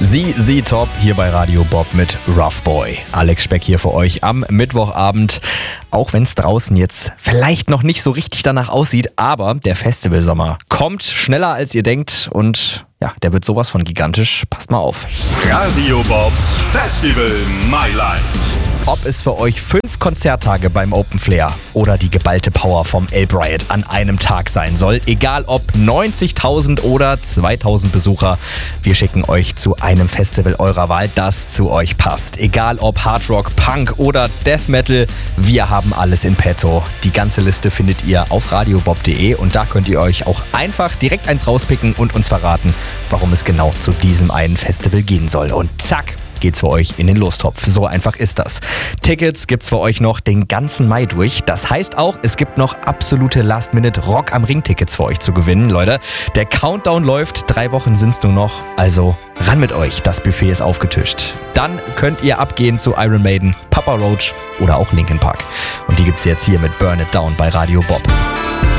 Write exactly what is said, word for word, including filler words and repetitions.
Sie, sie top hier bei Radio Bob mit Rough Boy. Alex Speck hier für euch am Mittwochabend. Auch wenn es draußen jetzt vielleicht noch nicht so richtig danach aussieht, aber der Festivalsommer kommt schneller als ihr denkt und ja, der wird sowas von gigantisch. Passt mal auf. Radio Bobs Festival Mailand. Ob es für euch fünf Konzerttage beim Open Flair oder die geballte Power vom Elb Riot an einem Tag sein soll, egal ob neunzigtausend oder zweitausend Besucher, wir schicken euch zu einem Festival eurer Wahl, das zu euch passt. Egal ob Hard Rock, Punk oder Death Metal, wir haben alles in petto. Die ganze Liste findet ihr auf radiobob punkt de und da könnt ihr euch auch einfach direkt eins rauspicken und uns verraten, warum es genau zu diesem einen Festival gehen soll. Und zack, geht's für euch in den Lostopf. So einfach ist das. Tickets gibt's für euch noch den ganzen Mai durch. Das heißt auch, es gibt noch absolute Last-Minute-Rock am Ring-Tickets für euch zu gewinnen, Leute. Der Countdown läuft, drei Wochen sind's nur noch. Also ran mit euch, das Buffet ist aufgetischt. Dann könnt ihr abgehen zu Iron Maiden, Papa Roach oder auch Linkin Park. Und die gibt's jetzt hier mit Burn It Down bei Radio Bob.